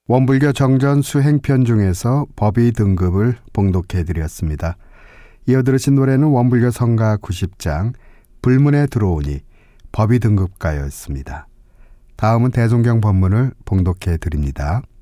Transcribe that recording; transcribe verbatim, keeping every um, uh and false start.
원불교 정전 수행편 중에서 법의 등급을 봉독해드렸습니다. 이어 들으신 노래는 원불교 성가 구십 장 불문에 들어오니 법의 등급가였습니다. 다음은 대종경 법문을 봉독해드립니다.